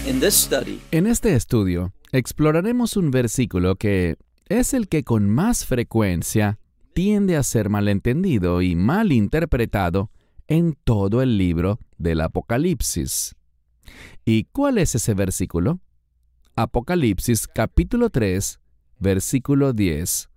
In this study, En este estudio, exploraremos un versículo que es el que con más frecuencia tiende a ser malentendido y mal interpretado en todo el libro del Apocalipsis. ¿Y cuál es ese versículo? Apocalipsis capítulo 3, versículo 10.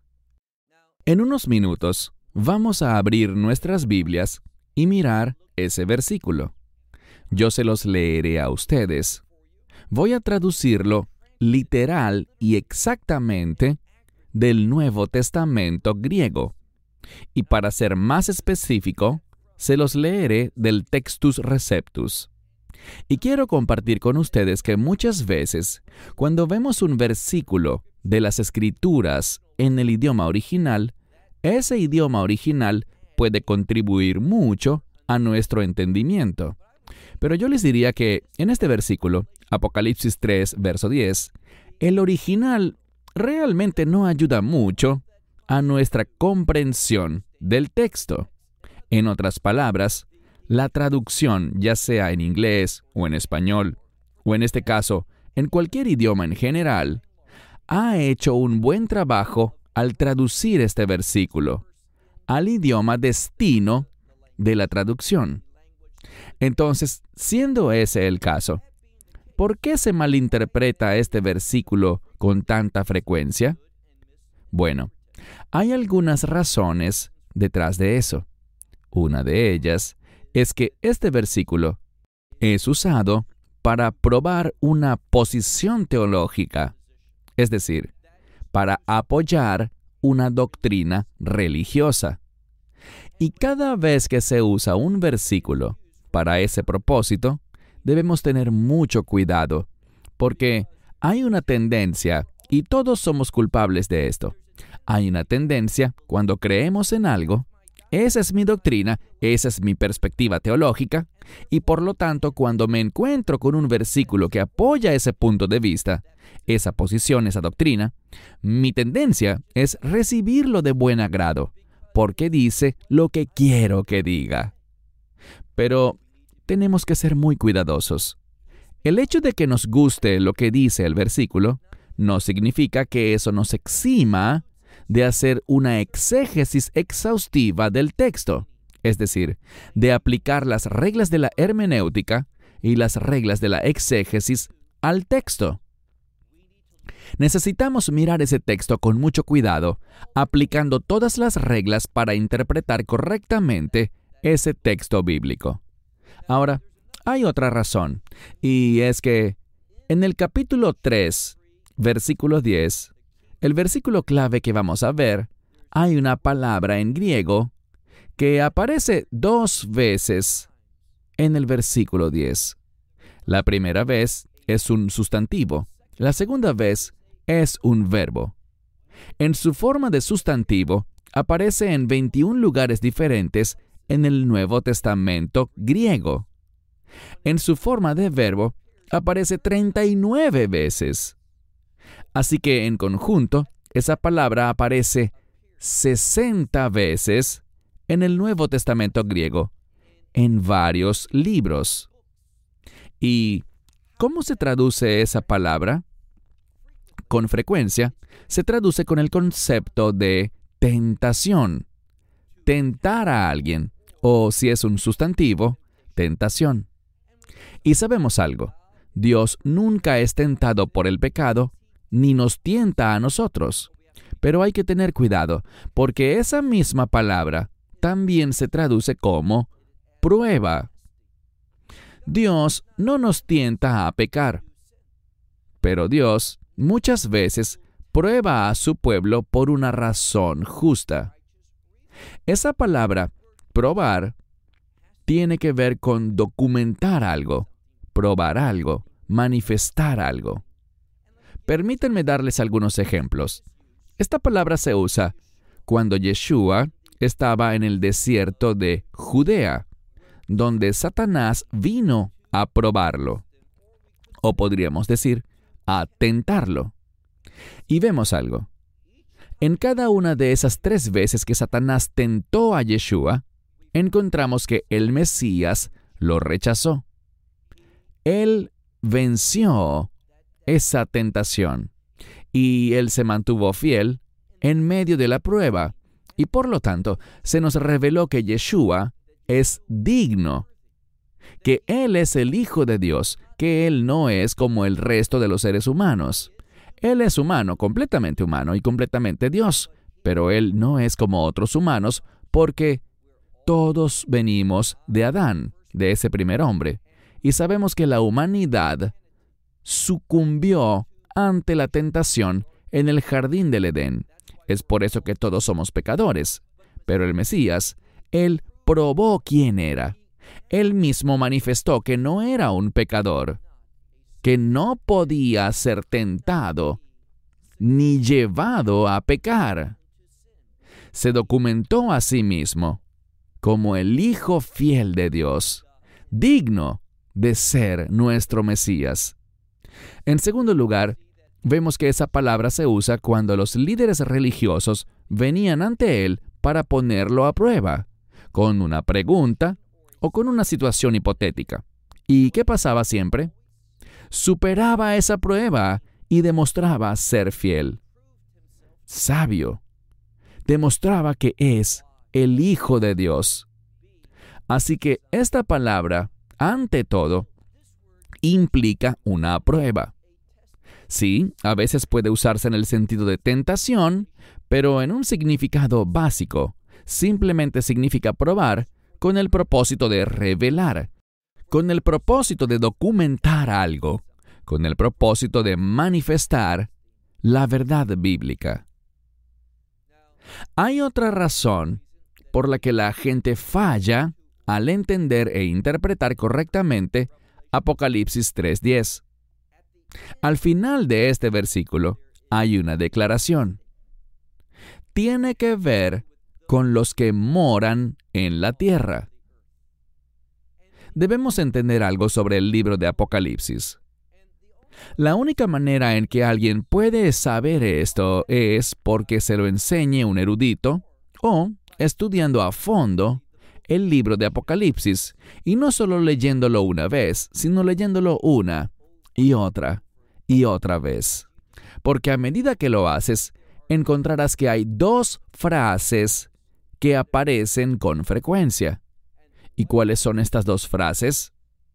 En unos minutos, vamos a abrir nuestras Biblias y mirar ese versículo. Yo se los leeré a ustedes. Voy a traducirlo literal y exactamente del Nuevo Testamento griego. Y para ser más específico, se los leeré del Textus Receptus. Y quiero compartir con ustedes que muchas veces, cuando vemos un versículo de las Escrituras en el idioma original, ese idioma original puede contribuir mucho a nuestro entendimiento. Pero yo les diría que en este versículo, Apocalipsis 3, verso 10, el original realmente no ayuda mucho a nuestra comprensión del texto. En otras palabras, la traducción, ya sea en inglés o en español, o en este caso, en cualquier idioma en general, ha hecho un buen trabajo al traducir este versículo al idioma destino de la traducción. Entonces, siendo ese el caso, ¿por qué se malinterpreta este versículo con tanta frecuencia? Bueno, hay algunas razones detrás de eso. Una de ellas es que este versículo es usado para probar una posición teológica, es decir, para apoyar una doctrina religiosa. Y cada vez que se usa un versículo para ese propósito, debemos tener mucho cuidado, porque hay una tendencia, y todos somos culpables de esto. Hay una tendencia cuando creemos en algo, esa es mi doctrina, esa es mi perspectiva teológica, y por lo tanto, cuando me encuentro con un versículo que apoya ese punto de vista, esa posición, esa doctrina, mi tendencia es recibirlo de buen agrado, porque dice lo que quiero que diga. Pero tenemos que ser muy cuidadosos. El hecho de que nos guste lo que dice el versículo no significa que eso nos exima de hacer una exégesis exhaustiva del texto, es decir, de aplicar las reglas de la hermenéutica y las reglas de la exégesis al texto. Necesitamos mirar ese texto con mucho cuidado, aplicando todas las reglas para interpretar correctamente ese texto bíblico. Ahora, hay otra razón, y es que en el capítulo 3, versículo 10, el versículo clave que vamos a ver, hay una palabra en griego que aparece 2 veces en el versículo 10. La primera vez es un sustantivo, la segunda vez es un verbo. En su forma de sustantivo, aparece en 21 lugares diferentes en el Nuevo Testamento griego. En su forma de verbo, aparece 39 veces. Así que en conjunto, esa palabra aparece 60 veces en el Nuevo Testamento griego, en varios libros. ¿Y cómo se traduce esa palabra? Con frecuencia, se traduce con el concepto de tentación. Tentar a alguien, o si es un sustantivo, tentación. Y sabemos algo, Dios nunca es tentado por el pecado, ni nos tienta a nosotros. Pero hay que tener cuidado, porque esa misma palabra también se traduce como prueba. Dios no nos tienta a pecar, pero Dios muchas veces prueba a su pueblo por una razón justa. Esa palabra, probar, tiene que ver con documentar algo, probar algo, manifestar algo. Permítanme darles algunos ejemplos. Esta palabra se usa cuando Yeshua estaba en el desierto de Judea, donde Satanás vino a probarlo, o podríamos decir, a tentarlo. Y vemos algo. En cada una de esas 3 veces que Satanás tentó a Yeshua, encontramos que el Mesías lo rechazó. Él venció esa tentación y Él se mantuvo fiel en medio de la prueba. Y por lo tanto, se nos reveló que Yeshua es digno, que Él es el Hijo de Dios, que Él no es como el resto de los seres humanos. Él es humano, completamente humano y completamente Dios, pero Él no es como otros humanos porque todos venimos de Adán, de ese primer hombre, y sabemos que la humanidad sucumbió ante la tentación en el jardín del Edén. Es por eso que todos somos pecadores. Pero el Mesías, Él probó quién era. Él mismo manifestó que no era un pecador, que no podía ser tentado ni llevado a pecar. Se documentó a sí mismo como el Hijo fiel de Dios, digno de ser nuestro Mesías. En segundo lugar, vemos que esa palabra se usa cuando los líderes religiosos venían ante Él para ponerlo a prueba, con una pregunta o con una situación hipotética. ¿Y qué pasaba siempre? Superaba esa prueba y demostraba ser fiel. Sabio. Demostraba que es el Hijo de Dios. Así que esta palabra, ante todo, implica una prueba. Sí, a veces puede usarse en el sentido de tentación, pero en un significado básico. Simplemente significa probar con el propósito de revelar, con el propósito de documentar algo, con el propósito de manifestar la verdad bíblica. Hay otra razón por la que la gente falla al entender e interpretar correctamente Apocalipsis 3:10. Al final de este versículo hay una declaración. Tiene que ver con los que moran en la tierra. Debemos entender algo sobre el libro de Apocalipsis. La única manera en que alguien puede saber esto es porque se lo enseñe un erudito o estudiando a fondo el libro de Apocalipsis, y no solo leyéndolo una vez, sino leyéndolo una y otra vez. Porque a medida que lo haces, encontrarás que hay dos frases que aparecen con frecuencia. ¿Y cuáles son estas dos frases?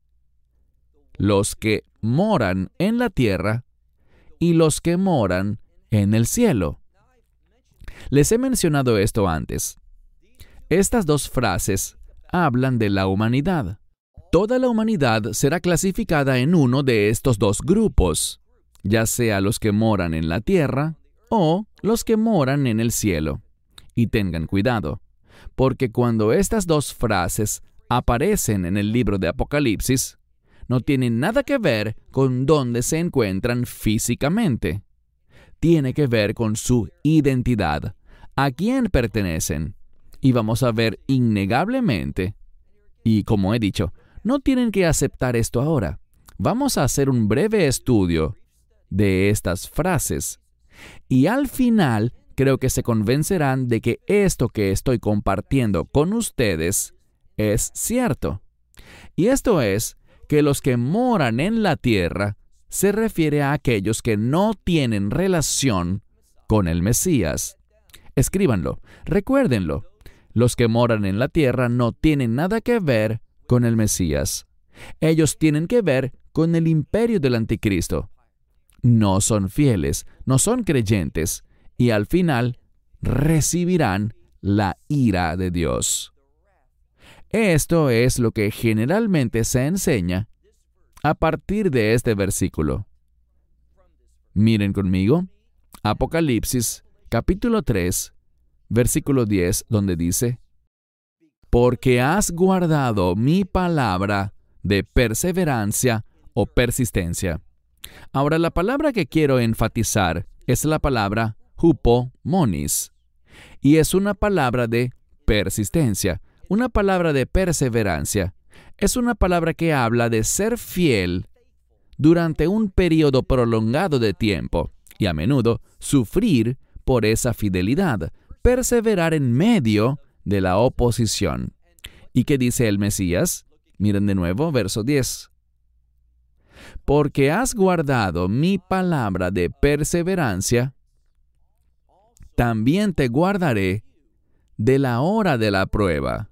Los que moran en la tierra y los que moran en el cielo. Les he mencionado esto antes. Estas dos frases hablan de la humanidad. Toda la humanidad será clasificada en uno de estos dos grupos, ya sea los que moran en la tierra o los que moran en el cielo. Y tengan cuidado, porque cuando estas dos frases aparecen en el libro de Apocalipsis, no tienen nada que ver con dónde se encuentran físicamente. Tiene que ver con su identidad, a quién pertenecen. Y vamos a ver innegablemente, y como he dicho, no tienen que aceptar esto ahora. Vamos a hacer un breve estudio de estas frases. Y al final, creo que se convencerán de que esto que estoy compartiendo con ustedes es cierto. Y esto es que los que moran en la tierra se refiere a aquellos que no tienen relación con el Mesías. Escríbanlo, recuérdenlo. Los que moran en la tierra no tienen nada que ver con el Mesías. Ellos tienen que ver con el imperio del anticristo. No son fieles, no son creyentes, y al final recibirán la ira de Dios. Esto es lo que generalmente se enseña a partir de este versículo. Miren conmigo, Apocalipsis, capítulo 3, versículo 10, donde dice, «Porque has guardado mi palabra de perseverancia o persistencia». Ahora, la palabra que quiero enfatizar es la palabra hupomonis, y es una palabra de persistencia, una palabra de perseverancia. Es una palabra que habla de ser fiel durante un periodo prolongado de tiempo y a menudo sufrir por esa fidelidad, perseverar en medio de la oposición. ¿Y qué dice el Mesías? Miren de nuevo, verso 10. porque has guardado mi palabra de perseverancia, también te guardaré de la hora de la prueba.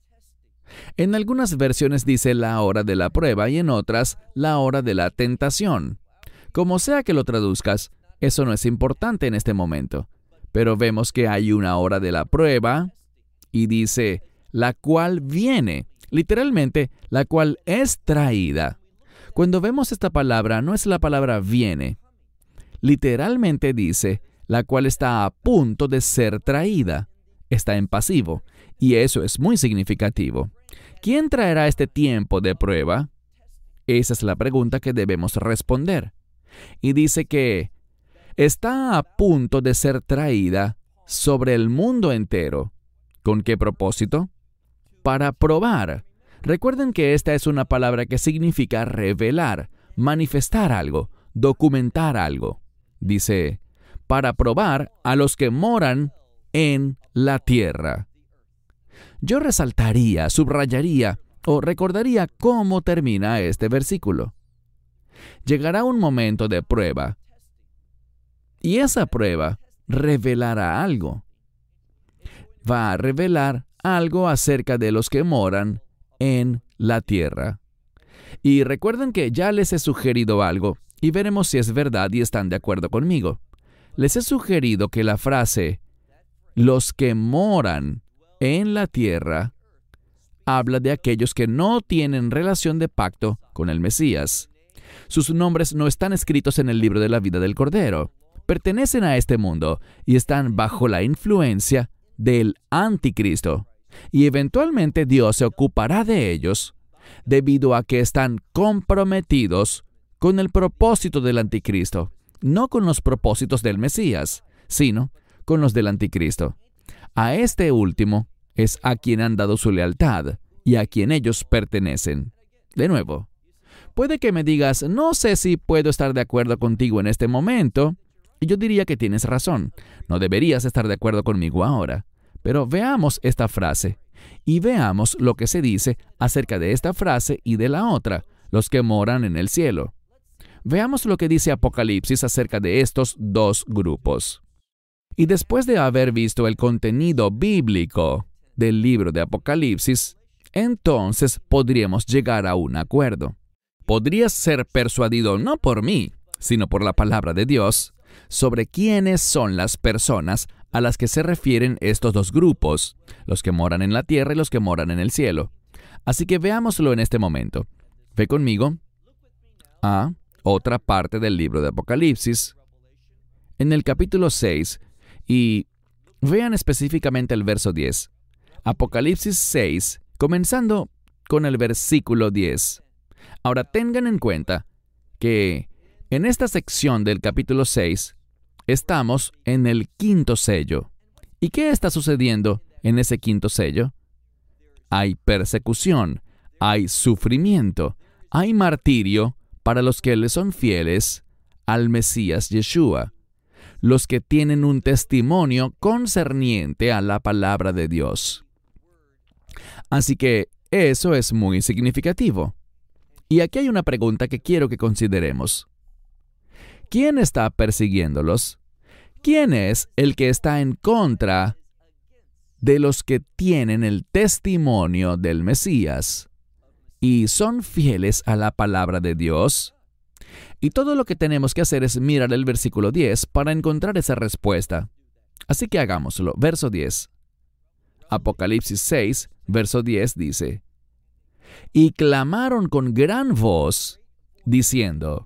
En algunas versiones dice la hora de la prueba y en otras la hora de la tentación. Como sea que lo traduzcas, eso no es importante en este momento. Pero vemos que hay una hora de la prueba y dice, la cual viene, literalmente, la cual es traída. Cuando vemos esta palabra, no es la palabra viene. Literalmente dice, la cual está a punto de ser traída. Está en pasivo, y eso es muy significativo. ¿Quién traerá este tiempo de prueba? Esa es la pregunta que debemos responder. Y dice que está a punto de ser traída sobre el mundo entero. ¿Con qué propósito? Para probar. Recuerden que esta es una palabra que significa revelar, manifestar algo, documentar algo. Dice, para probar a los que moran en la tierra. Yo resaltaría, subrayaría o recordaría cómo termina este versículo. Llegará un momento de prueba y esa prueba revelará algo. Va a revelar algo acerca de los que moran en la tierra. Y recuerden que ya les he sugerido algo y veremos si es verdad y están de acuerdo conmigo. Les he sugerido que la frase los que moran en la tierra habla de aquellos que no tienen relación de pacto con el Mesías. Sus nombres no están escritos en el libro de la vida del Cordero. Pertenecen a este mundo y están bajo la influencia del anticristo. Y eventualmente Dios se ocupará de ellos debido a que están comprometidos con el propósito del anticristo, no con los propósitos del Mesías, sino con los del anticristo. A este último es a quien han dado su lealtad y a quien ellos pertenecen. De nuevo, puede que me digas, no sé si puedo estar de acuerdo contigo en este momento, y yo diría que tienes razón. No deberías estar de acuerdo conmigo ahora. Pero veamos esta frase y veamos lo que se dice acerca de esta frase y de la otra, los que moran en el cielo. Veamos lo que dice Apocalipsis acerca de estos dos grupos. Y después de haber visto el contenido bíblico del libro de Apocalipsis, entonces podríamos llegar a un acuerdo. Podrías ser persuadido no por mí, sino por la palabra de Dios, sobre quiénes son las personas a las que se refieren estos dos grupos, los que moran en la tierra y los que moran en el cielo. Así que veámoslo en este momento. Ve conmigo a otra parte del libro de Apocalipsis, en el capítulo 6, y vean específicamente el verso 10. Apocalipsis 6, comenzando con el versículo 10. Ahora tengan en cuenta que en esta sección del capítulo 6 estamos en el quinto sello. ¿Y qué está sucediendo en ese quinto sello? Hay persecución, hay sufrimiento, hay martirio para los que le son fieles al Mesías Yeshua, los que tienen un testimonio concerniente a la palabra de Dios. Así que eso es muy significativo. Y aquí hay una pregunta que quiero que consideremos. ¿Quién está persiguiéndolos? ¿Quién es el que está en contra de los que tienen el testimonio del Mesías y son fieles a la palabra de Dios? Y todo lo que tenemos que hacer es mirar el versículo 10 para encontrar esa respuesta. Así que hagámoslo. Verso 10. Apocalipsis 6, verso 10 dice: Y clamaron con gran voz, diciendo: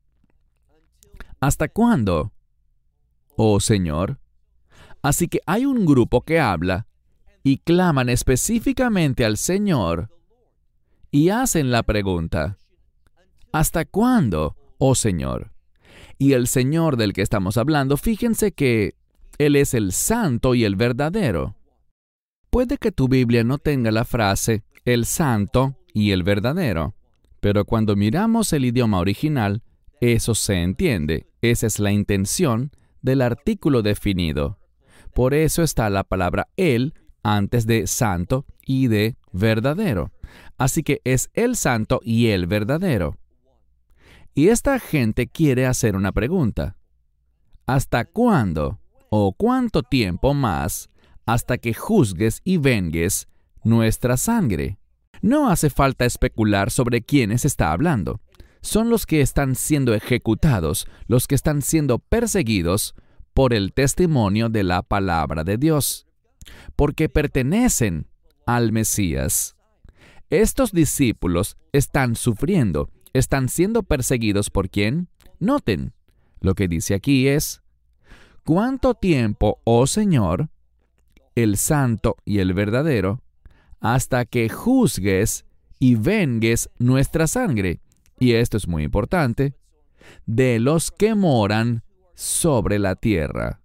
¿Hasta cuándo, oh Señor? Así que hay un grupo que habla y claman específicamente al Señor y hacen la pregunta: ¿hasta cuándo, oh Señor? Y el Señor del que estamos hablando, fíjense que Él es el santo y el verdadero. Puede que tu Biblia no tenga la frase el santo y el verdadero, pero cuando miramos el idioma original, eso se entiende. Esa es la intención del artículo definido. Por eso está la palabra el antes de santo y de verdadero. Así que es el santo y el verdadero. Y esta gente quiere hacer una pregunta. ¿Hasta cuándo o cuánto tiempo más hasta que juzgues y vengues nuestra sangre? No hace falta especular sobre quiénes está hablando. Son los que están siendo ejecutados, los que están siendo perseguidos por el testimonio de la palabra de Dios, porque pertenecen al Mesías. Estos discípulos están sufriendo, están siendo perseguidos ¿por quién? Noten, lo que dice aquí es: ¿cuánto tiempo, oh Señor, el santo y el verdadero, hasta que juzgues y vengues nuestra sangre? Y esto es muy importante, de los que moran sobre la tierra.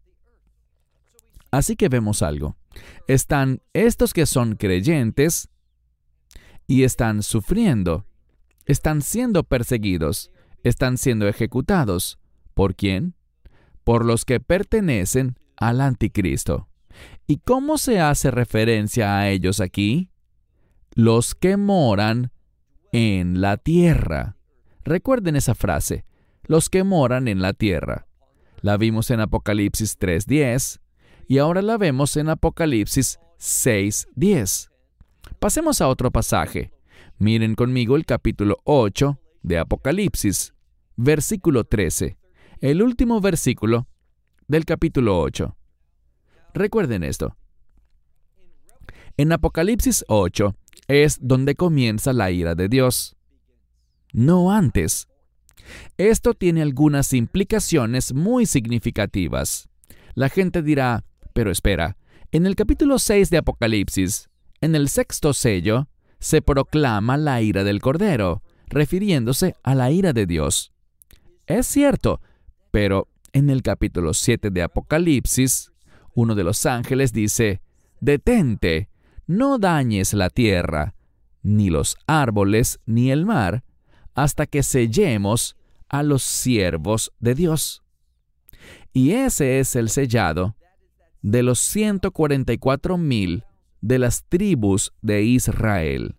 Así que vemos algo. Están estos que son creyentes y están sufriendo, están siendo perseguidos, están siendo ejecutados. ¿Por quién? Por los que pertenecen al anticristo. ¿Y cómo se hace referencia a ellos aquí? Los que moran en la tierra. Recuerden esa frase, los que moran en la tierra. La vimos en Apocalipsis 3:10 y ahora la vemos en Apocalipsis 6:10. Pasemos a otro pasaje. Miren conmigo el capítulo 8 de Apocalipsis, versículo 13, el último versículo del capítulo 8. Recuerden esto. En Apocalipsis 8 es donde comienza la ira de Dios, no antes. Esto tiene algunas implicaciones muy significativas. La gente dirá, pero espera, en el capítulo 6 de Apocalipsis, en el 6º sello, se proclama la ira del Cordero, refiriéndose a la ira de Dios. Es cierto, pero en el capítulo 7 de Apocalipsis, uno de los ángeles dice: «Detente, no dañes la tierra, ni los árboles, ni el mar, hasta que sellemos a los siervos de Dios». Y ese es el sellado de los 144,000 de las tribus de Israel.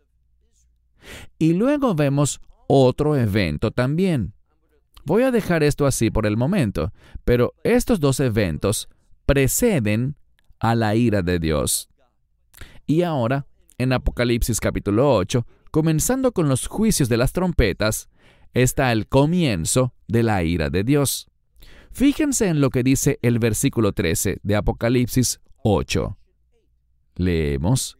Y luego vemos otro evento también. Voy a dejar esto así por el momento, pero estos dos eventos preceden a la ira de Dios. Y ahora, en Apocalipsis capítulo 8, comenzando con los juicios de las trompetas, está el comienzo de la ira de Dios. Fíjense en lo que dice el versículo 13 de Apocalipsis 8. Leemos: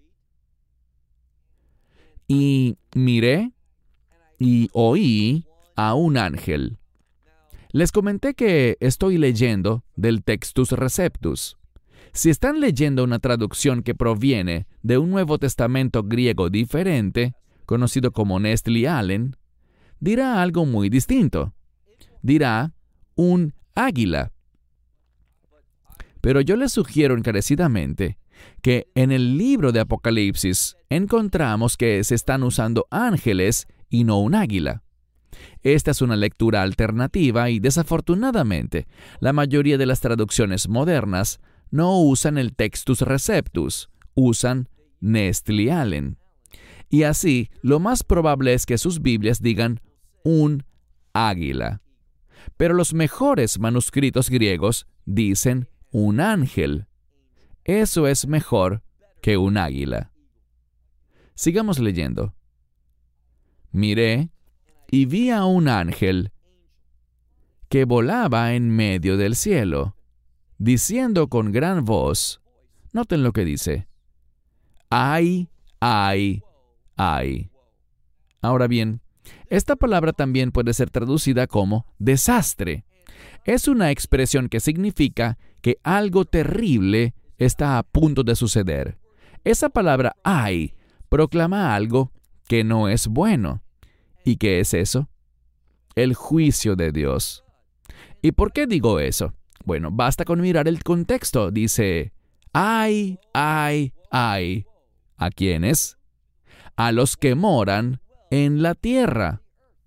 «Y miré y oí a un ángel». Les comenté que estoy leyendo del Textus Receptus. Si están leyendo una traducción que proviene de un Nuevo Testamento griego diferente, conocido como Nestle Aland, dirá algo muy distinto. Dirá un águila. Pero yo les sugiero encarecidamente que en el libro de Apocalipsis encontramos que se están usando ángeles y no un águila. Esta es una lectura alternativa y desafortunadamente la mayoría de las traducciones modernas no usan el Textus Receptus, usan Nestle Aland. Y así, lo más probable es que sus Biblias digan un águila. Pero los mejores manuscritos griegos dicen un ángel. Eso es mejor que un águila. Sigamos leyendo. Miré y vi a un ángel que volaba en medio del cielo, diciendo con gran voz, noten lo que dice: «¡Ay, ay, ay!». Ahora bien, esta palabra también puede ser traducida como desastre. Es una expresión que significa que algo terrible está a punto de suceder. Esa palabra ay proclama algo que no es bueno. ¿Y qué es eso? El juicio de Dios. ¿Y por qué digo eso? Bueno, basta con mirar el contexto. Dice, ay, ay, ay. ¿A quiénes? A los que moran en la tierra,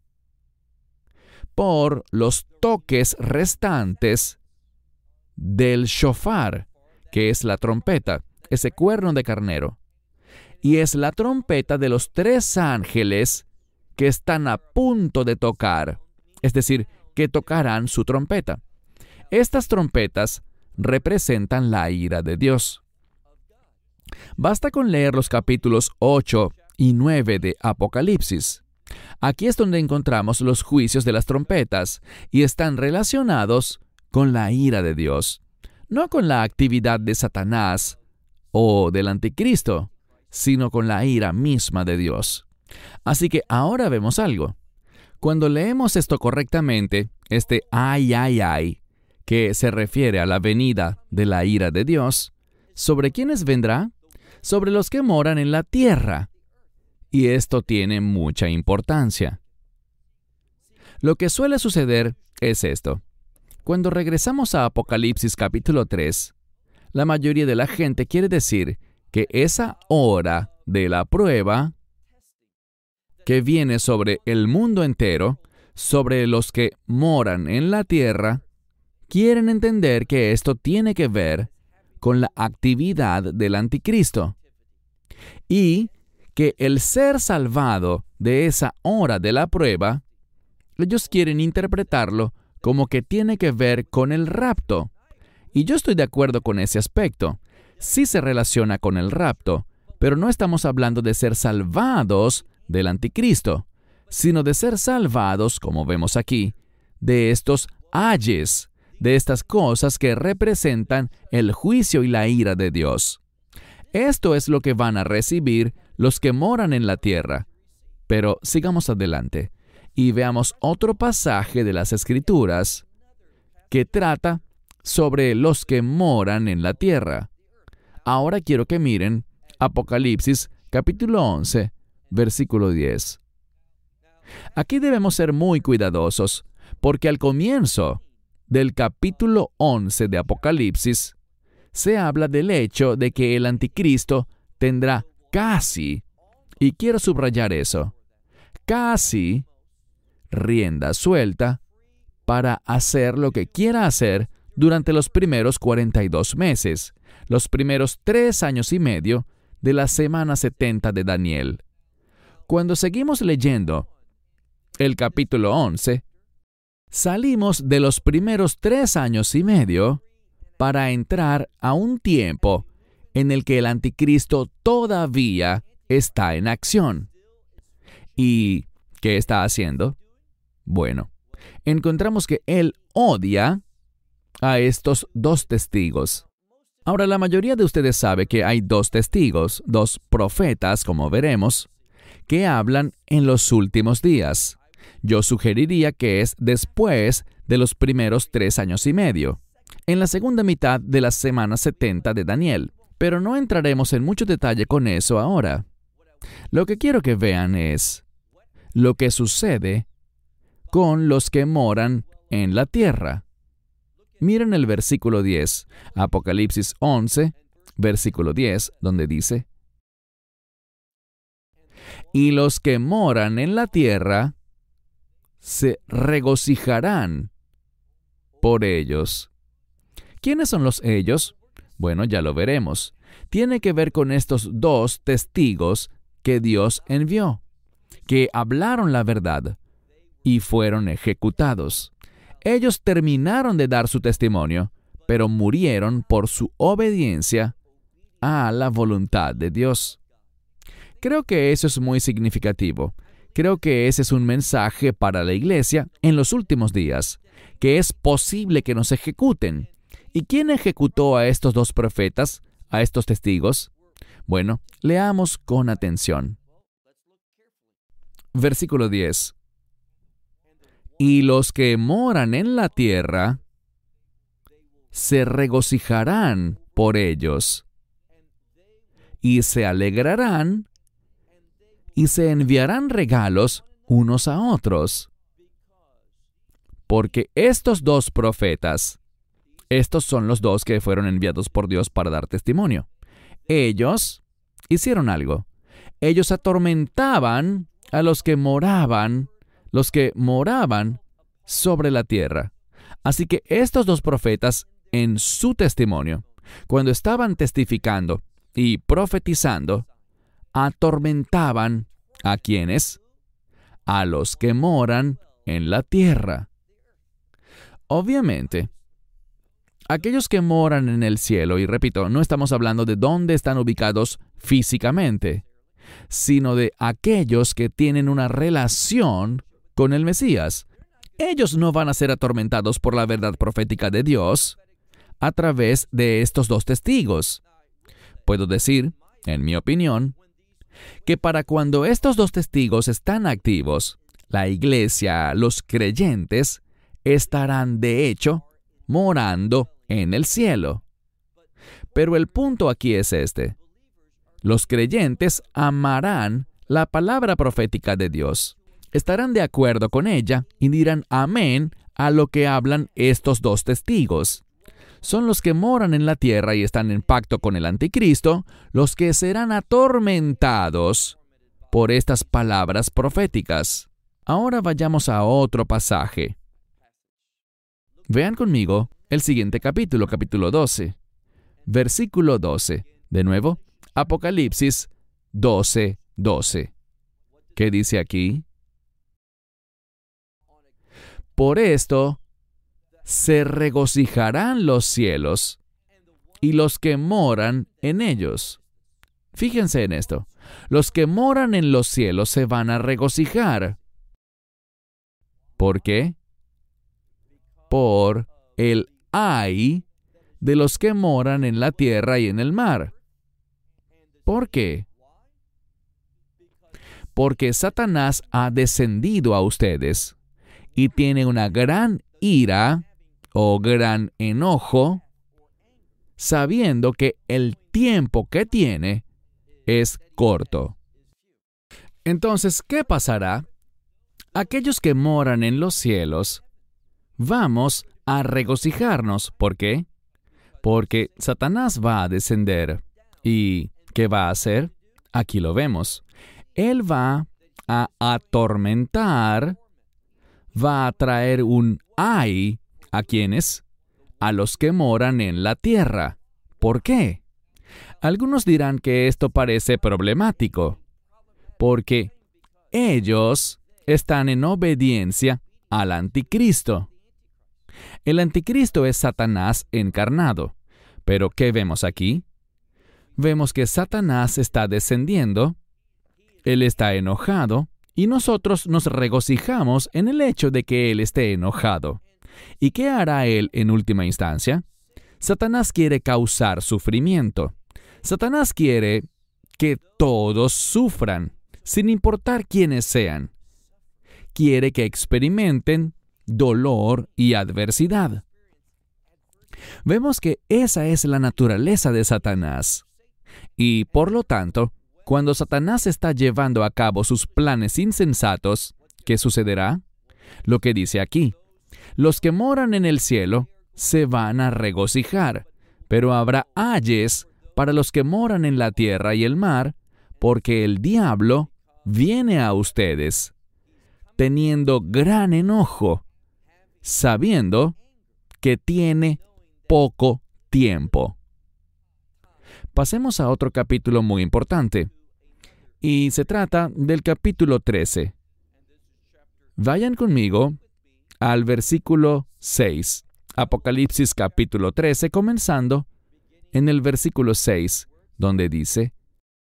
por los toques restantes del shofar, que es la trompeta, ese cuerno de carnero. Y es la trompeta de los 3 ángeles que están a punto de tocar, es decir, que tocarán su trompeta. Estas trompetas representan la ira de Dios. Basta con leer los capítulos 8 y 9 de Apocalipsis. Aquí es donde encontramos los juicios de las trompetas y están relacionados con la ira de Dios, no con la actividad de Satanás o del anticristo, sino con la ira misma de Dios. Así que ahora vemos algo. Cuando leemos esto correctamente, este ay, ay, ay, que se refiere a la venida de la ira de Dios, ¿sobre quiénes vendrá? Sobre los que moran en la tierra. Y esto tiene mucha importancia. Lo que suele suceder es esto. Cuando regresamos a Apocalipsis capítulo 3, la mayoría de la gente quiere decir que esa hora de la prueba que viene sobre el mundo entero, sobre los que moran en la tierra, quieren entender que esto tiene que ver con la actividad del anticristo y que el ser salvado de esa hora de la prueba, ellos quieren interpretarlo como que tiene que ver con el rapto. Y yo estoy de acuerdo con ese aspecto. Sí se relaciona con el rapto, pero no estamos hablando de ser salvados del anticristo, sino de ser salvados, como vemos aquí, de estos ayes, de estas cosas que representan el juicio y la ira de Dios. Esto es lo que van a recibir los que moran en la tierra. Pero sigamos adelante y veamos otro pasaje de las Escrituras que trata sobre los que moran en la tierra. Ahora quiero que miren Apocalipsis capítulo 11, versículo 10. Aquí debemos ser muy cuidadosos, porque al comienzo del capítulo 11 de Apocalipsis se habla del hecho de que el anticristo tendrá casi, y quiero subrayar eso, casi rienda suelta para hacer lo que quiera hacer durante los primeros 42 meses, los primeros 3 años y medio de la semana 70 de Daniel. Cuando seguimos leyendo el capítulo 11, salimos de los primeros 3 años y medio para entrar a un tiempo en el que el anticristo todavía está en acción. ¿Y qué está haciendo? Bueno, encontramos que él odia a estos 2 testigos. Ahora, la mayoría de ustedes sabe que hay 2 testigos, 2 profetas, como veremos, que hablan en los últimos días. Yo sugeriría que es después de los primeros 3 años y medio, en la segunda mitad de la semana 70 de Daniel. Pero no entraremos en mucho detalle con eso ahora. Lo que quiero que vean es lo que sucede con los que moran en la tierra. Miren el versículo 10, Apocalipsis 11, versículo 10, donde dice: y los que moran en la tierra se regocijarán por ellos. ¿Quiénes son los ellos? Bueno, ya lo veremos. Tiene que ver con estos 2 testigos que Dios envió, que hablaron la verdad y fueron ejecutados. Ellos terminaron de dar su testimonio, pero murieron por su obediencia a la voluntad de Dios. Creo que eso es muy significativo. Creo que ese es un mensaje para la iglesia en los últimos días, que es posible que nos ejecuten. ¿Y quién ejecutó a estos 2 profetas, a estos testigos? Bueno, leamos con atención. Versículo 10. Y los que moran en la tierra se regocijarán por ellos, y se alegrarán, y se enviarán regalos unos a otros. Porque estos 2 profetas, estos son los 2 que fueron enviados por Dios para dar testimonio. Ellos hicieron algo. Ellos atormentaban a los que moraban sobre la tierra. Así que estos 2 profetas, en su testimonio, cuando estaban testificando y profetizando, atormentaban ¿a quiénes? a los que moran en la tierra. Obviamente, aquellos que moran en el cielo, y repito, no estamos hablando de dónde están ubicados físicamente, sino de aquellos que tienen una relación con el Mesías. Ellos no van a ser atormentados por la verdad profética de Dios a través de estos dos testigos. Puedo decir, en mi opinión, que para cuando estos dos testigos están activos, la iglesia, los creyentes, estarán de hecho morando en el cielo. Pero el punto aquí es este. Los creyentes amarán la palabra profética de Dios. Estarán de acuerdo con ella y dirán amén a lo que hablan estos dos testigos. Son los que moran en la tierra y están en pacto con el anticristo, los que serán atormentados por estas palabras proféticas. Ahora vayamos a otro pasaje. Vean conmigo el siguiente capítulo, capítulo 12. Versículo 12. De nuevo, Apocalipsis 12:12. ¿Qué dice aquí? Por esto se regocijarán los cielos y los que moran en ellos. Fíjense en esto. Los que moran en los cielos se van a regocijar. ¿Por qué? Por el ay de los que moran en la tierra y en el mar. ¿Por qué? Porque Satanás ha descendido a ustedes y tiene una gran ira o gran enojo, sabiendo que el tiempo que tiene es corto. Entonces, ¿qué pasará? Aquellos que moran en los cielos, vamos a regocijarnos. ¿Por qué? Porque Satanás va a descender. ¿Y qué va a hacer? Aquí lo vemos. Él va a atormentar, va a traer un ay. ¿A quiénes? A los que moran en la tierra. ¿Por qué? Algunos dirán que esto parece problemático, porque ellos están en obediencia al anticristo. El anticristo es Satanás encarnado. Pero ¿qué vemos aquí? Vemos que Satanás está descendiendo, él está enojado, y nosotros nos regocijamos en el hecho de que él esté enojado. ¿Y qué hará él en última instancia? Satanás quiere causar sufrimiento. Satanás quiere que todos sufran, sin importar quiénes sean. Quiere que experimenten dolor y adversidad. Vemos que esa es la naturaleza de Satanás. Y por lo tanto, cuando Satanás está llevando a cabo sus planes insensatos, ¿qué sucederá? Lo que dice aquí. Los que moran en el cielo se van a regocijar, pero habrá ayes para los que moran en la tierra y el mar, porque el diablo viene a ustedes, teniendo gran enojo, sabiendo que tiene poco tiempo. Pasemos a otro capítulo muy importante, y se trata del capítulo 13. Vayan conmigo al versículo 6, Apocalipsis capítulo 13, comenzando en el versículo 6, donde dice: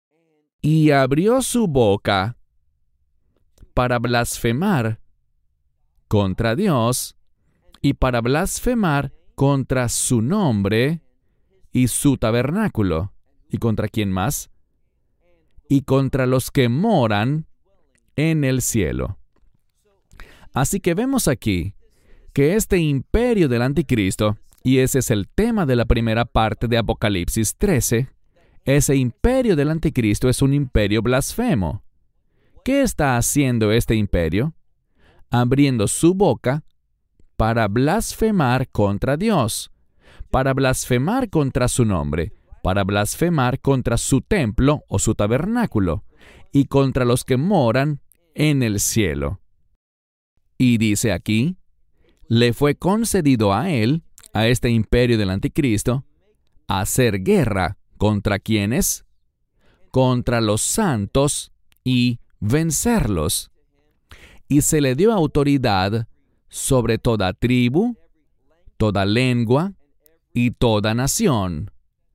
y abrió su boca para blasfemar contra Dios y para blasfemar contra su nombre y su tabernáculo. ¿Y contra quién más? Y contra los que moran en el cielo. Así que vemos aquí que este imperio del anticristo, y ese es el tema de la primera parte de Apocalipsis 13, ese imperio del anticristo es un imperio blasfemo. ¿Qué está haciendo este imperio? Abriendo su boca para blasfemar contra Dios, para blasfemar contra su nombre, para blasfemar contra su templo o su tabernáculo, y contra los que moran en el cielo. Y dice aquí, le fue concedido a él, a este imperio del anticristo, hacer guerra ¿contra quiénes? Contra los santos y vencerlos. y se le dio autoridad sobre toda tribu, toda lengua y toda nación.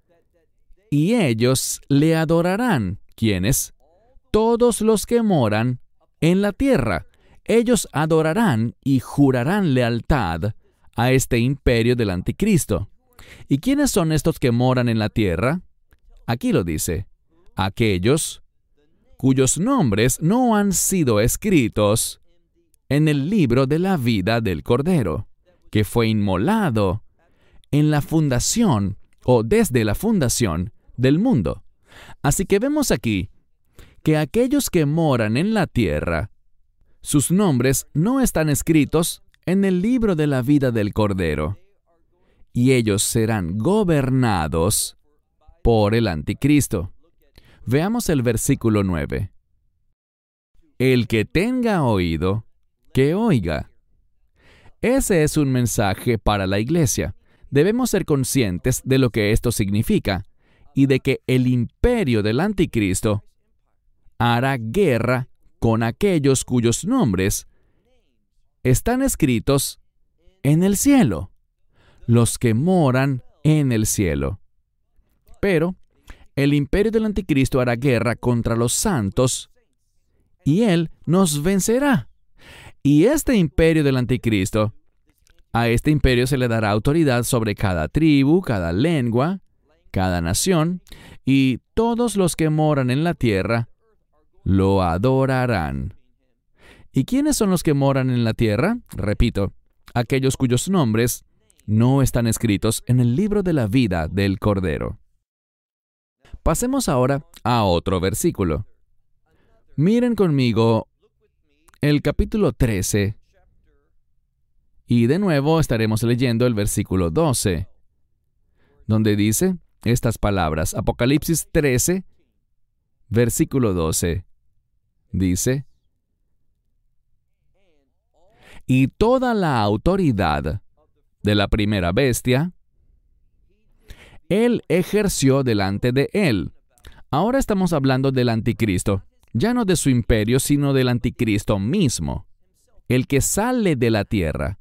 Y ellos le adorarán. ¿Quiénes? Todos los que moran en la tierra. Ellos adorarán y jurarán lealtad a este imperio del anticristo. ¿Y quiénes son estos que moran en la tierra? Aquí lo dice: aquellos cuyos nombres no han sido escritos en el libro de la vida del Cordero, que fue inmolado en la fundación o desde la fundación del mundo. Así que vemos aquí que aquellos que moran en la tierra, sus nombres no están escritos en el libro de la vida del Cordero, y ellos serán gobernados por el anticristo. Veamos el versículo 9. El que tenga oído, que oiga. Ese es un mensaje para la iglesia. Debemos ser conscientes de lo que esto significa y de que el imperio del anticristo hará guerra con aquellos cuyos nombres están escritos en el cielo, los que moran en el cielo. Pero el imperio del anticristo hará guerra contra los santos y él nos vencerá. Y este imperio del anticristo, a este imperio se le dará autoridad sobre cada tribu, cada lengua, cada nación, y todos los que moran en la tierra lo adorarán. ¿Y quiénes son los que moran en la tierra? Repito, aquellos cuyos nombres no están escritos en el libro de la vida del Cordero. Pasemos ahora a otro versículo. Miren conmigo el capítulo 13. Y de nuevo estaremos leyendo el versículo 12, donde dice estas palabras. Apocalipsis 13, versículo 12. Dice: y toda la autoridad de la primera bestia él ejerció delante de él. Ahora estamos hablando del anticristo, ya no de su imperio, sino del anticristo mismo, el que sale de la tierra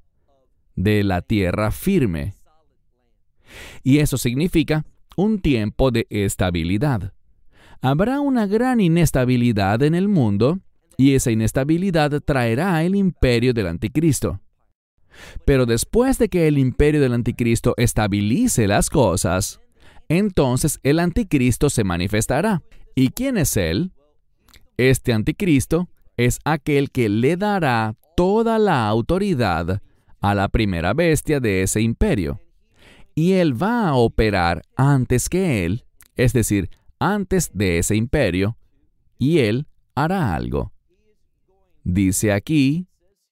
firme. Y eso significa un tiempo de estabilidad. Habrá una gran inestabilidad en el mundo, y esa inestabilidad traerá el imperio del anticristo. Pero después de que el imperio del anticristo estabilice las cosas, entonces el anticristo se manifestará. ¿Y quién es él? Este anticristo es aquel que le dará toda la autoridad a la primera bestia de ese imperio. Y él va a operar antes que él, es decir, antes de ese imperio, y él hará algo. Dice aquí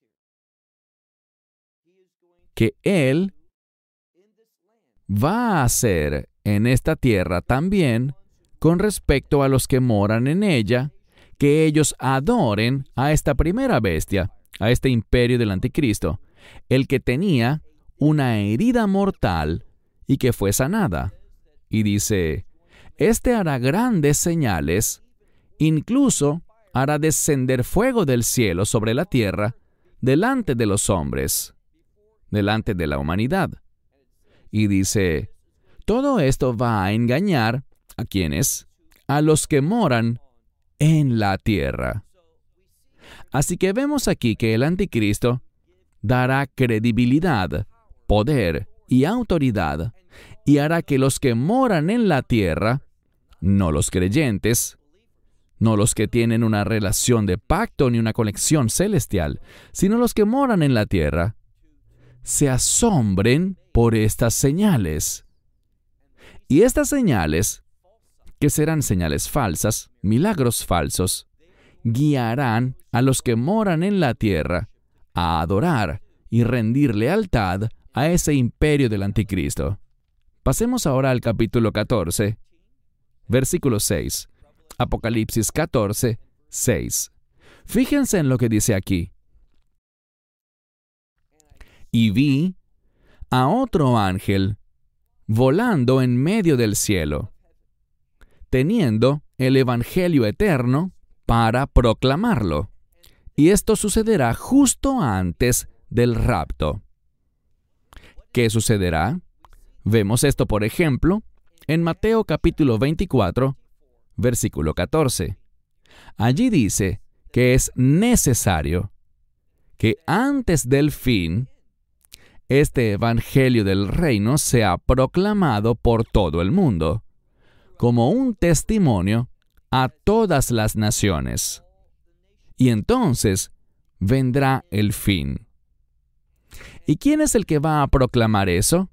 que él va a hacer en esta tierra también, con respecto a los que moran en ella, que ellos adoren a esta primera bestia, a este imperio del anticristo, el que tenía una herida mortal y que fue sanada. Y dice: este hará grandes señales, incluso hará descender fuego del cielo sobre la tierra, delante de los hombres, delante de la humanidad. Y dice, todo esto va a engañar ¿a quiénes? A los que moran en la tierra. Así que vemos aquí que el anticristo dará credibilidad, poder y autoridad, y hará que los que moran en la tierra, no los creyentes, no los que tienen una relación de pacto ni una conexión celestial, sino los que moran en la tierra, se asombren por estas señales. Y estas señales, que serán señales falsas, milagros falsos, guiarán a los que moran en la tierra a adorar y rendir lealtad a ese imperio del anticristo. Pasemos ahora al capítulo 14, versículo 6. Apocalipsis 14, 6. Fíjense en lo que dice aquí. Y vi a otro ángel volando en medio del cielo, teniendo el evangelio eterno para proclamarlo, Y esto sucederá justo antes del rapto. ¿Qué sucederá? Vemos esto, por ejemplo, en Mateo capítulo 24, versículo 14. Allí dice que es necesario que antes del fin, este evangelio del reino sea proclamado por todo el mundo, como un testimonio a todas las naciones. Y entonces vendrá el fin. ¿Y quién es el que va a proclamar eso?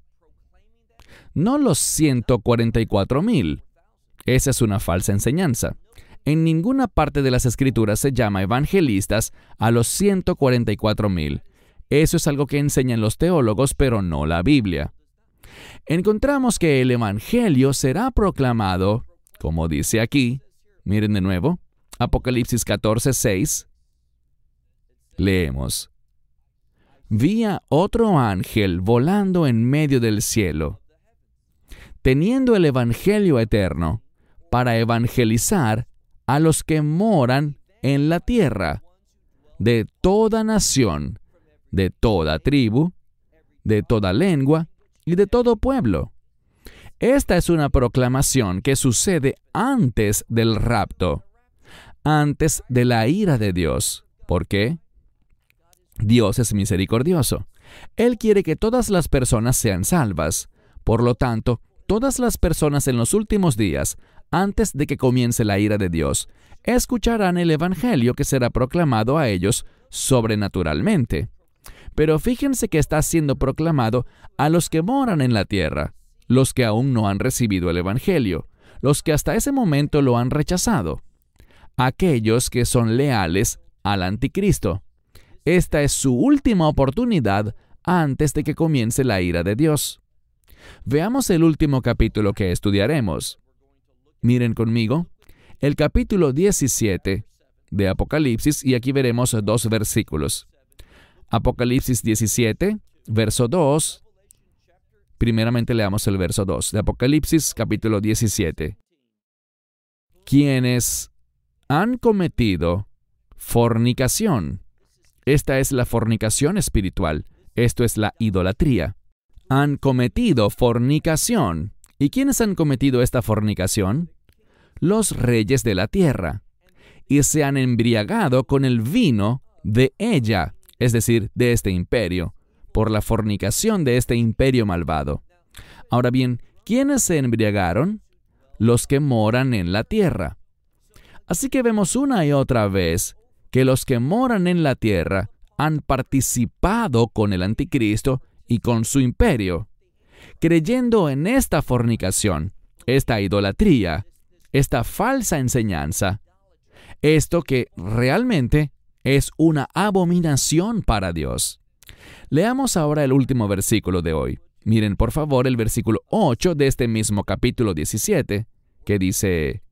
No los 144,000. Esa es una falsa enseñanza. En ninguna parte de las Escrituras se llama evangelistas a los 144,000. Eso es algo que enseñan los teólogos, pero no la Biblia. Encontramos que el evangelio será proclamado, como dice aquí. Miren de nuevo, Apocalipsis 14:6. Leemos: Vi a otro ángel volando en medio del cielo, teniendo el evangelio eterno, para evangelizar a los que moran en la tierra, de toda nación, de toda tribu, de toda lengua y de todo pueblo. Esta es una proclamación que sucede antes del rapto, antes de la ira de Dios. ¿Por qué? Dios es misericordioso. Él quiere que todas las personas sean salvas. Por lo tanto, todas las personas en los últimos días, antes de que comience la ira de Dios, escucharán el evangelio que será proclamado a ellos sobrenaturalmente. Pero fíjense que está siendo proclamado a los que moran en la tierra, los que aún no han recibido el evangelio, los que hasta ese momento lo han rechazado, aquellos que son leales al anticristo. Esta es su última oportunidad antes de que comience la ira de Dios. Veamos el último capítulo que estudiaremos. Miren conmigo, el capítulo 17 de Apocalipsis, y aquí veremos 2 versículos. Apocalipsis 17, verso 2. Primeramente leamos el verso 2 de Apocalipsis capítulo 17. Quienes han cometido fornicación. Esta es la fornicación espiritual. Esto es la idolatría. Han cometido fornicación. ¿Y quiénes han cometido esta fornicación? Los reyes de la tierra. Y se han embriagado con el vino de ella, es decir, de este imperio, por la fornicación de este imperio malvado. Ahora bien, ¿quiénes se embriagaron? Los que moran en la tierra. Así que vemos una y otra vez que los que moran en la tierra han participado con el anticristo y con su imperio, creyendo en esta fornicación, esta idolatría, esta falsa enseñanza, esto que realmente es una abominación para Dios. Leamos ahora el último versículo de hoy. Miren por favor el versículo 8 de este mismo capítulo 17, que dice: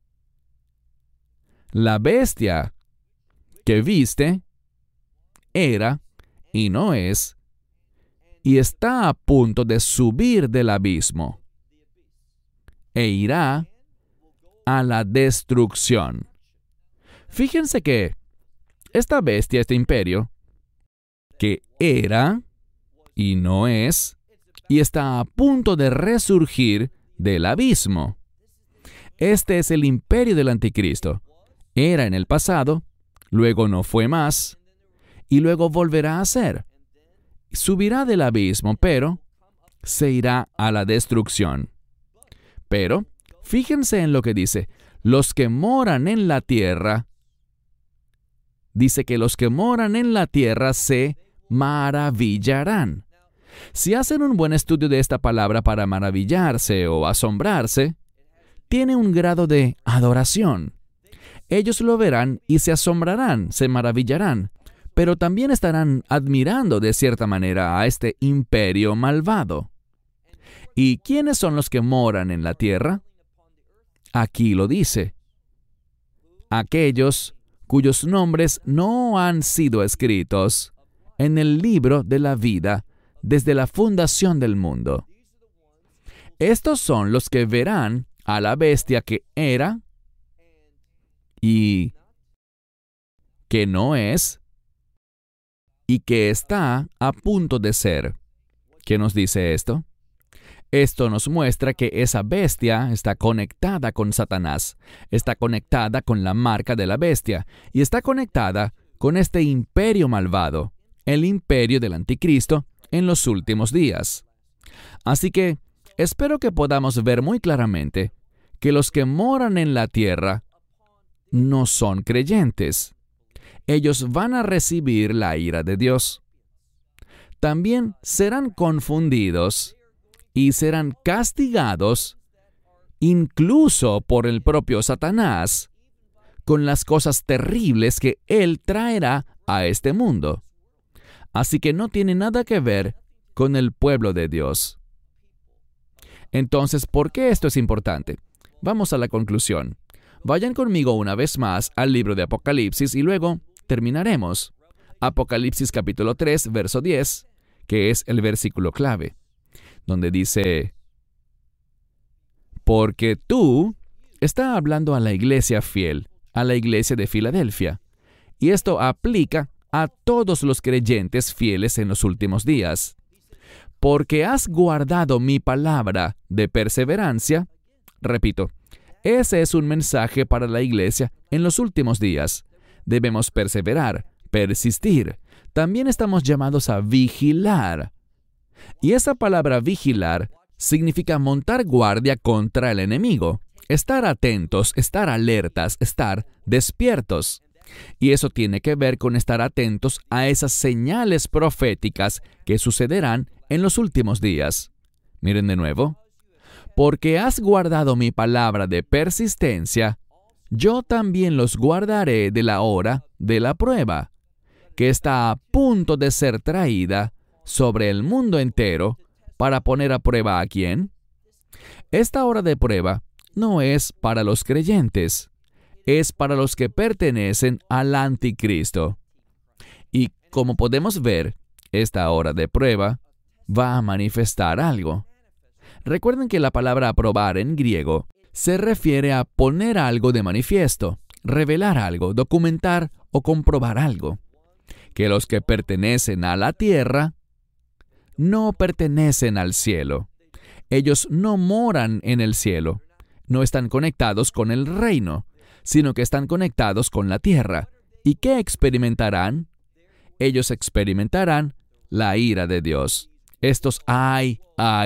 La bestia que viste era y no es, y está a punto de subir del abismo, e irá a la destrucción. Fíjense que esta bestia, este imperio, que era y no es, y está a punto de resurgir del abismo. Este es el imperio del anticristo. Era en el pasado, luego no fue más, y luego volverá a ser. Subirá del abismo, pero se irá a la destrucción. Pero, fíjense en lo que dice: los que moran en la tierra. Dice que los que moran en la tierra se maravillarán. Si hacen un buen estudio de esta palabra para maravillarse o asombrarse, tiene un grado de adoración. Ellos lo verán y se asombrarán, se maravillarán, pero también estarán admirando de cierta manera a este imperio malvado. ¿Y quiénes son los que moran en la tierra? Aquí lo dice: aquellos cuyos nombres no han sido escritos en el libro de la vida desde la fundación del mundo. Estos son los que verán a la bestia que era y que no es y que está a punto de ser. ¿Qué nos dice esto? Esto nos muestra que esa bestia está conectada con Satanás, está conectada con la marca de la bestia y está conectada con este imperio malvado, el imperio del anticristo en los últimos días. Así que espero que podamos ver muy claramente que los que moran en la tierra no son creyentes. Ellos van a recibir la ira de Dios. También serán confundidos y serán castigados incluso por el propio Satanás con las cosas terribles que él traerá a este mundo. Así que no tiene nada que ver con el pueblo de Dios. Entonces, ¿por qué esto es importante? Vamos a la conclusión. Vayan conmigo una vez más al libro de Apocalipsis y luego terminaremos. Apocalipsis capítulo 3, verso 10, que es el versículo clave, donde dice: porque tú, está hablando a la iglesia fiel, a la iglesia de Filadelfia, y esto aplica a todos los creyentes fieles en los últimos días. Porque has guardado mi palabra de perseverancia. Repito, ese es un mensaje para la iglesia en los últimos días. Debemos perseverar, persistir. También estamos llamados a vigilar. Y esa palabra vigilar significa montar guardia contra el enemigo, estar atentos, estar alertas, estar despiertos. Y eso tiene que ver con estar atentos a esas señales proféticas que sucederán en los últimos días. Miren de nuevo. Porque has guardado mi palabra de persistencia, yo también los guardaré de la hora de la prueba, que está a punto de ser traída sobre el mundo entero para poner a prueba ¿a quién? Esta hora de prueba no es para los creyentes, es para los que pertenecen al anticristo. Y como podemos ver, esta hora de prueba va a manifestar algo. Recuerden que la palabra aprobar en griego se refiere a poner algo de manifiesto, revelar algo, documentar o comprobar algo. Que los que pertenecen a la tierra no pertenecen al cielo. Ellos no moran en el cielo, no están conectados con el reino, sino que están conectados con la tierra. ¿Y qué experimentarán? Ellos experimentarán la ira de Dios. Estos ay,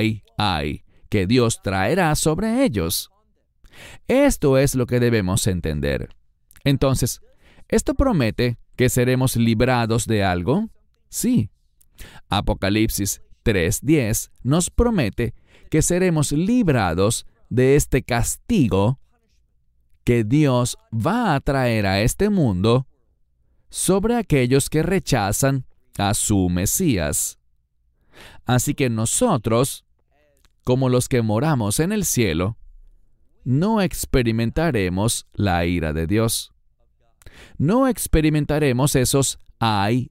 que Dios traerá sobre ellos. Esto es lo que debemos entender. Entonces, ¿esto promete que seremos librados de algo? Sí. Apocalipsis 3:10 nos promete que seremos librados de este castigo que Dios va a traer a este mundo sobre aquellos que rechazan a su Mesías. Así que nosotros, como los que moramos en el cielo, no experimentaremos la ira de Dios. No experimentaremos esos ay.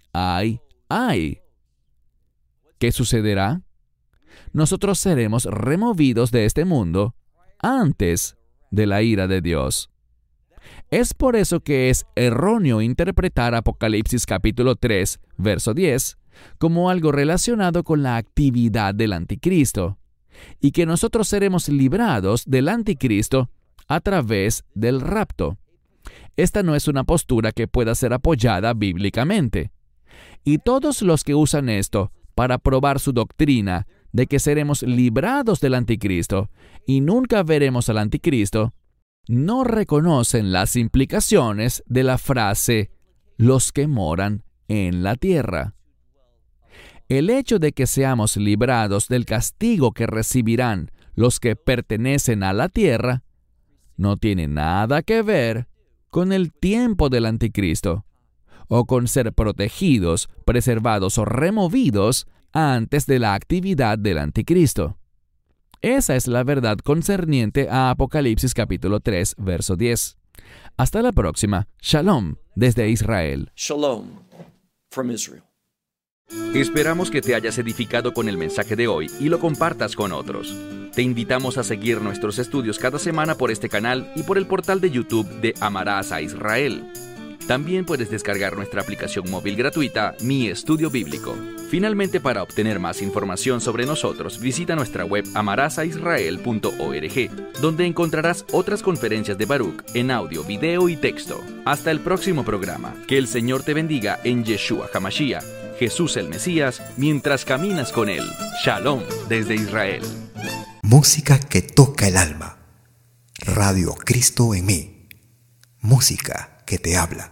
¿Qué sucederá? Nosotros seremos removidos de este mundo antes de la ira de Dios. Es por eso que es erróneo interpretar Apocalipsis capítulo 3, verso 10, como algo relacionado con la actividad del anticristo, y que nosotros seremos librados del anticristo a través del rapto. Esta no es una postura que pueda ser apoyada bíblicamente. Y todos los que usan esto para probar su doctrina de que seremos librados del anticristo y nunca veremos al anticristo, no reconocen las implicaciones de la frase «los que moran en la tierra». El hecho de que seamos librados del castigo que recibirán los que pertenecen a la tierra no tiene nada que ver con el tiempo del anticristo o con ser protegidos, preservados o removidos antes de la actividad del anticristo. Esa es la verdad concerniente a Apocalipsis capítulo 3, verso 10. Hasta la próxima. Shalom desde Israel. Shalom from Israel. Esperamos que te hayas edificado con el mensaje de hoy y lo compartas con otros. Te invitamos a seguir nuestros estudios cada semana por este canal y por el portal de YouTube de Amarás a Israel. También puedes descargar nuestra aplicación móvil gratuita, Mi Estudio Bíblico. Finalmente, para obtener más información sobre nosotros, visita nuestra web amarasaisrael.org, donde encontrarás otras conferencias de Baruch en audio, video y texto. Hasta el próximo programa. Que el Señor te bendiga en Yeshua HaMashiach, Jesús el Mesías, mientras caminas con Él. Shalom desde Israel. Música que toca el alma. Radio Cristo en mí. Música que te habla.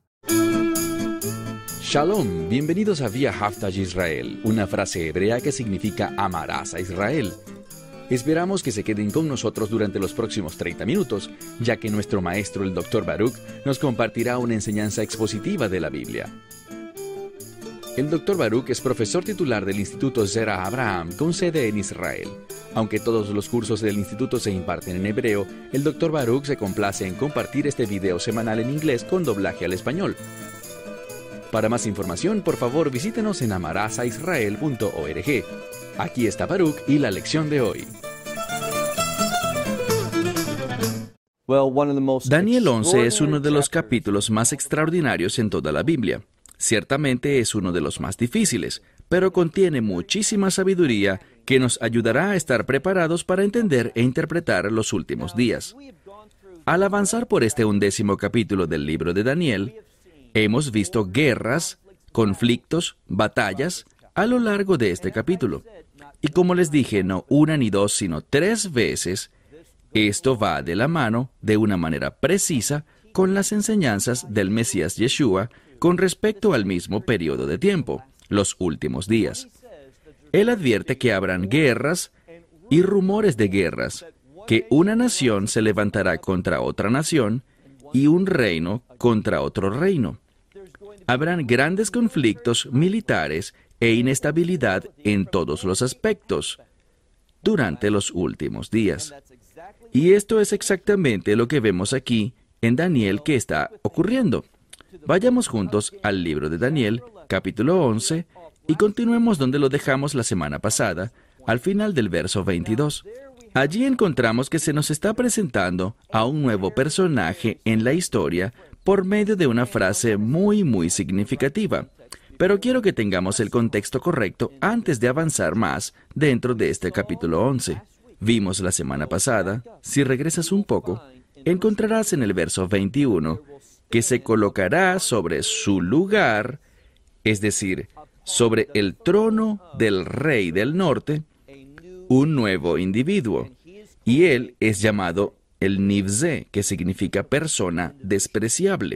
Shalom, bienvenidos a Vía Haftaj Israel, una frase hebrea que significa amarás a Israel. Esperamos que se queden con nosotros durante los próximos 30 minutos, ya que nuestro maestro, el Dr. Baruch, nos compartirá una enseñanza expositiva de la Biblia. El Dr. Baruch es profesor titular del Instituto Zera Abraham, con sede en Israel. Aunque todos los cursos del instituto se imparten en hebreo, el Dr. Baruch se complace en compartir este video semanal en inglés con doblaje al español. Para más información, por favor, visítenos en amarasaisrael.org. Aquí está Baruch y la lección de hoy. Daniel 11 es uno de los capítulos más extraordinarios en toda la Biblia. Ciertamente es uno de los más difíciles, pero contiene muchísima sabiduría que nos ayudará a estar preparados para entender e interpretar los últimos días. Al avanzar por este 11º capítulo del libro de Daniel, hemos visto guerras, conflictos, batallas a lo largo de este capítulo. Y como les dije, no una ni dos, sino 3 veces, esto va de la mano, de una manera precisa, con las enseñanzas del Mesías Yeshua con respecto al mismo periodo de tiempo, los últimos días. Él advierte que habrán guerras y rumores de guerras, que una nación se levantará contra otra nación y un reino contra otro reino. Habrán grandes conflictos militares e inestabilidad en todos los aspectos durante los últimos días. Y esto es exactamente lo que vemos aquí en Daniel que está ocurriendo. Vayamos juntos al libro de Daniel, capítulo 11, y continuemos donde lo dejamos la semana pasada, al final del verso 22. Allí encontramos que se nos está presentando a un nuevo personaje en la historia por medio de una frase muy significativa. Pero quiero que tengamos el contexto correcto antes de avanzar más dentro de este capítulo 11. Vimos la semana pasada, si regresas un poco, encontrarás en el verso 21 que se colocará sobre su lugar, es decir, sobre el trono del rey del norte, un nuevo individuo, y él es llamado el Nivze, que significa persona despreciable,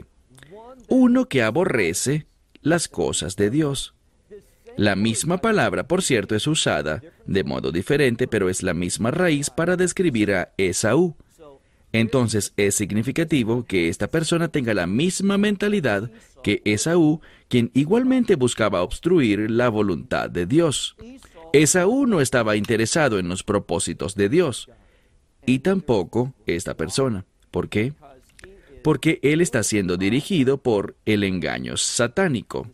uno que aborrece las cosas de Dios. La misma palabra, por cierto, es usada de modo diferente, pero es la misma raíz para describir a Esaú. Entonces es significativo que esta persona tenga la misma mentalidad que Esaú, quien igualmente buscaba obstruir la voluntad de Dios. Esaú no estaba interesado en los propósitos de Dios, y tampoco esta persona. ¿Por qué? Porque él está siendo dirigido por el engaño satánico.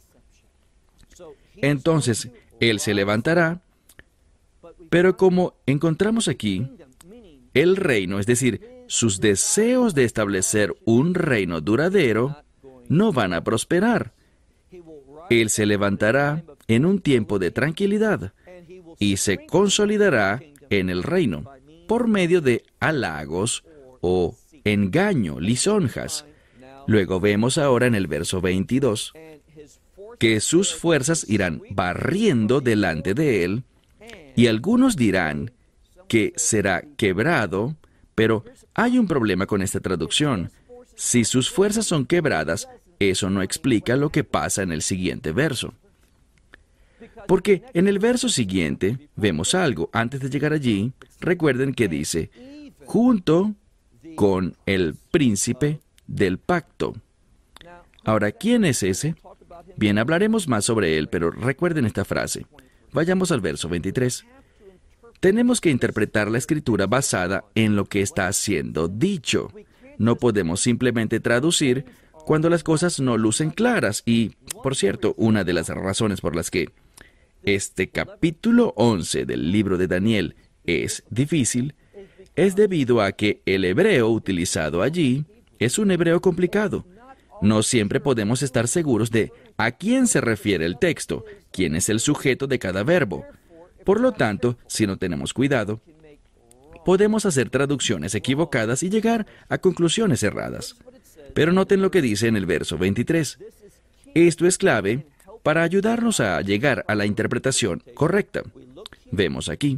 Entonces, él se levantará, pero como encontramos aquí, el reino, es decir, sus deseos de establecer un reino duradero, no van a prosperar. Él se levantará en un tiempo de tranquilidad y se consolidará en el reino por medio de halagos o engaño, lisonjas. Luego vemos ahora en el verso 22 que sus fuerzas irán barriendo delante de él, y algunos dirán que será quebrado, pero hay un problema con esta traducción. Si sus fuerzas son quebradas, eso no explica lo que pasa en el siguiente verso. Porque en el verso siguiente vemos algo. Antes de llegar allí, recuerden que dice, junto con el príncipe del pacto. Ahora, ¿quién es ese? Bien, hablaremos más sobre él, pero recuerden esta frase. Vayamos al verso 23. Tenemos que interpretar la escritura basada en lo que está siendo dicho. No podemos simplemente traducir cuando las cosas no lucen claras. Y, por cierto, una de las razones por las que este capítulo 11 del libro de Daniel es difícil es debido a que el hebreo utilizado allí es un hebreo complicado. No siempre podemos estar seguros de a quién se refiere el texto, quién es el sujeto de cada verbo. Por lo tanto, si no tenemos cuidado, podemos hacer traducciones equivocadas y llegar a conclusiones erradas. Pero noten lo que dice en el verso 23. Esto es clave para ayudarnos a llegar a la interpretación correcta. Vemos aquí.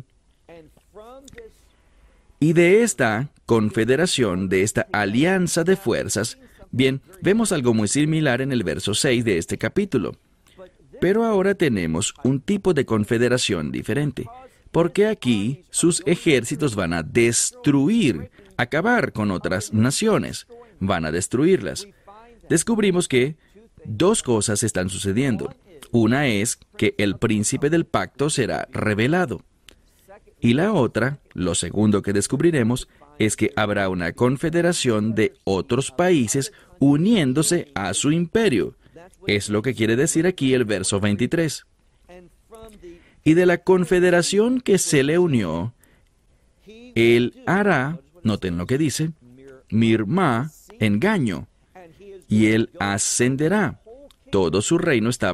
Y de esta confederación, de esta alianza de fuerzas, bien, vemos algo muy similar en el verso 6 de este capítulo. Pero ahora tenemos un tipo de confederación diferente, porque aquí sus ejércitos van a destruir, acabar con otras naciones, van a destruirlas. Descubrimos que dos cosas están sucediendo. Una es que el príncipe del pacto será revelado. Y la otra, lo segundo que descubriremos, es que habrá una confederación de otros países uniéndose a su imperio. Es lo que quiere decir aquí el verso 23. Y de la confederación que se le unió, él hará, noten lo que dice, mirma, engaño, y él ascenderá. Todo su reino está